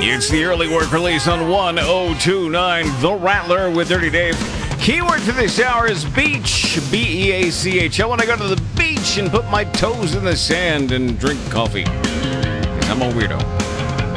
It's the early work release on 1029, The Rattler with Dirty Dave. Keyword for this hour is beach, B-E-A-C-H. I want to go to the beach and put my toes in the sand and drink coffee. 'Cause I'm a weirdo.